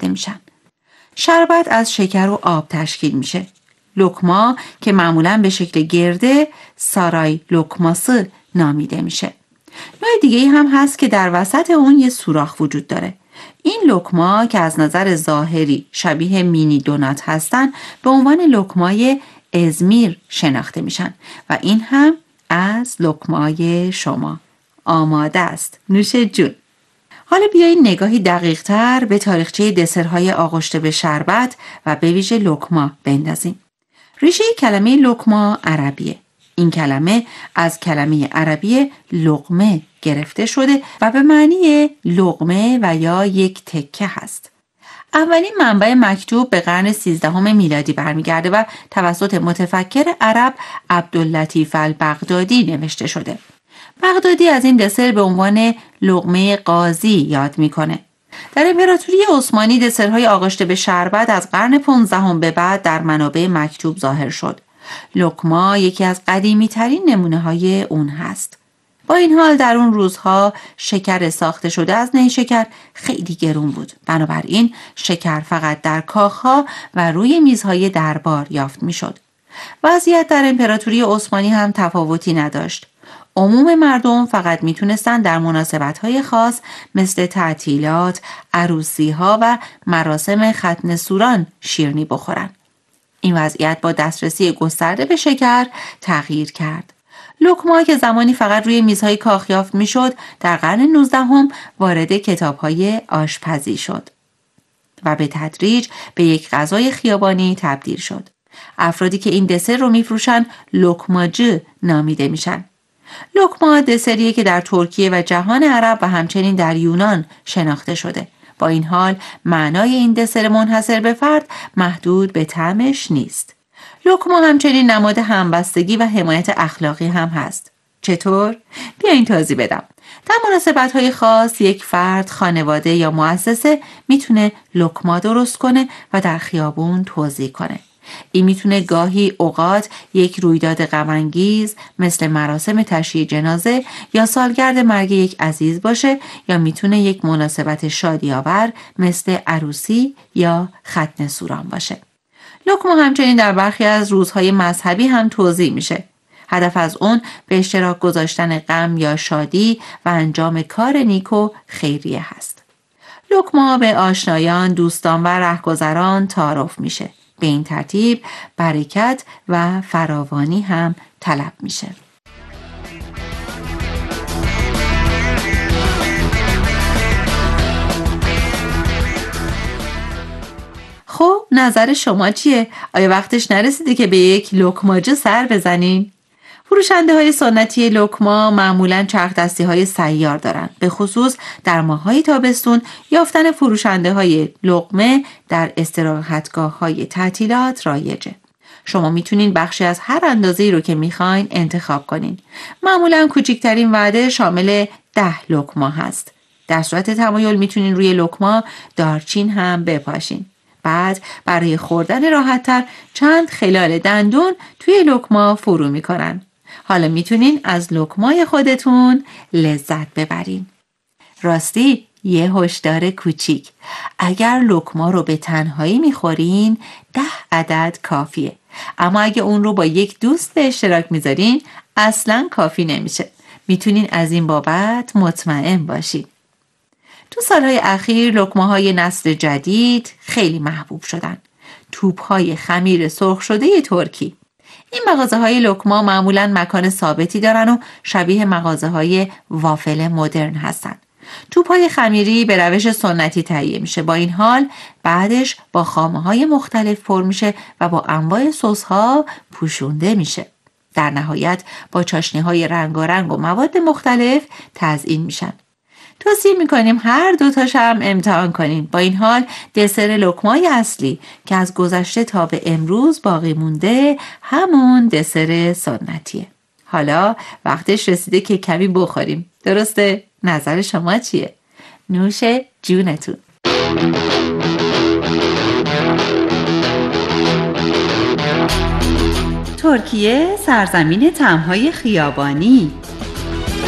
میشن. شربت از شکر و آب تشکیل میشه. لقما که معمولاً به شکل گرده سارای لقماsı نامیده میشه. نوع دیگه‌ای هم هست که در وسط اون یه سوراخ وجود داره. این لقما که از نظر ظاهری شبیه مینی دونات هستن به عنوان لقمای ازمیر شناخته میشن و این هم از لقمای شما. آماده است. نوش جون. حالا بیایید نگاهی دقیق تر به تاریخچه دسرهای آغشته به شربت و به ویژه لقما بندازیم. ریشه کلمه لقما عربیه. این کلمه از کلمه عربی لقمه گرفته شده و به معنی لقمه و یا یک تکه هست. اولین منبع مکتوب به قرن 13 میلادی برمیگرده و توسط متفکر عرب عبداللطیف البغدادی نوشته شده. بغدادی از این دسر به عنوان لقمه قاضی یاد میکنه. در امپراتوری عثمانی دسرهای آغشته به شربت از قرن 15 به بعد در منابع مکتوب ظاهر شد. لقما یکی از قدیمی ترین نمونه های اون هست. با این حال در اون روزها شکر ساخته شده از نیشکر خیلی گرون بود. بنابراین شکر فقط در کاخها و روی میزهای دربار یافت میشد. وضعیت در امپراتوری عثمانی هم تفاوتی نداشت. عموم مردم فقط میتونستن در مناسبت‌های خاص مثل تعطیلات، عروسی‌ها و مراسم ختن سوران شیرینی بخورن. این وضعیت با دسترسی گسترده به شکر تغییر کرد. لقما که زمانی فقط روی میزهای کاخ یافت میشد، در قرن 19 وارد کتاب‌های آشپزی شد و به تدریج به یک غذای خیابانی تبدیل شد. افرادی که این دسر رو میفروشن لقماجı نامیده میشن. لقما دسریه که در ترکیه و جهان عرب و همچنین در یونان شناخته شده. با این حال معنای این دسر منحصر به فرد محدود به طعمش نیست. لقما همچنین نماد همبستگی و حمایت اخلاقی هم هست. چطور؟ بیاین توضیح بدم. در مناسبت‌های خاص یک فرد، خانواده یا مؤسسه میتونه لقما درست کنه و در خیابون توزیع کنه. این میتونه گاهی اوقات یک رویداد غم‌انگیز مثل مراسم تشییع جنازه یا سالگرد مرگ یک عزیز باشه یا میتونه یک مناسبت شادی‌آور مثل عروسی یا ختن سوران باشه. لقما همچنین در برخی از روزهای مذهبی هم توزیع میشه. هدف از اون به اشتراک گذاشتن غم یا شادی و انجام کار نیک و خیریه هست. لقما به آشنایان، دوستان و رهگذران تعارف میشه. به این ترتیب برکت و فراوانی هم طلب میشه. خب نظر شما چیه؟ آیا وقتش نرسیده که به یک لقماجه سر بزنین؟ فروشنده های سنتی لقما معمولاً چرخ دستی های سیار دارن. به خصوص در ماهای تابستون یافتن فروشنده های لقمه در استراحتگاه های تعطیلات رایجه. شما میتونین بخشی از هر اندازه‌ای رو که میخواین انتخاب کنین. معمولاً کوچکترین وعده شامل 10 لقما هست. در صورت تمایل میتونین روی لقما دارچین هم بپاشین. بعد برای خوردن راحت‌تر چند خلال دندون توی لقما فرو میکنن. حالا میتونین از لقمای خودتون لذت ببرین. راستی یه هشدار کوچیک. اگر لقما رو به تنهایی میخورین 10 عدد کافیه. اما اگه اون رو با یک دوست به اشتراک میذارین اصلاً کافی نمیشه. میتونین از این بابت مطمئن باشین. تو سالهای اخیر لقماهای نسل جدید خیلی محبوب شدن. توپ‌های خمیر سرخ شده ترکی. این مغازه‌های لقما معمولاً مکان ثابتی دارن و شبیه مغازه‌های وافل مدرن هستن. توپ‌های خمیری به روش سنتی تهیه میشه. با این حال بعدش با خامه‌های مختلف پر میشه و با انواع سس‌ها پوشونده میشه. در نهایت با چاشنی‌های رنگارنگ و مواد مختلف تزیین میشن. توصیه میکنیم هر دوتاش هم امتحان کنیم. با این حال دسر لقمای اصلی که از گذشته تا به امروز باقی مونده همون دسر سنتیه. حالا وقتش رسیده که کمی بخوریم. درسته؟ نظر شما چیه؟ نوش جونتون. ترکیه سرزمین طعم‌های خیابانی.